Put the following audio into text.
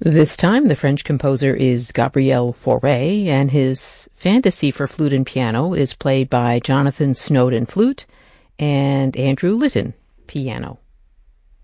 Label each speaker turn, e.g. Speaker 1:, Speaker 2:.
Speaker 1: This time, the French composer is Gabriel Fauré, and his fantasy for flute and piano is played by Jonathan Snowden flute and Andrew Litton piano.